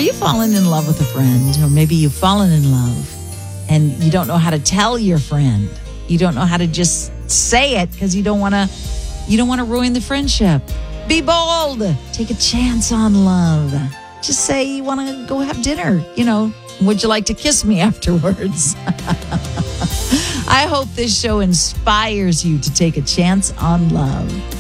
you falling in love with a friend? Or maybe you've fallen in love and you don't know how to tell your friend. You don't know how to just say it because you don't want to ruin the friendship. Be bold. Take a chance on love. Just say you want to go have dinner. Would you like to kiss me afterwards? I hope this show inspires you to take a chance on love.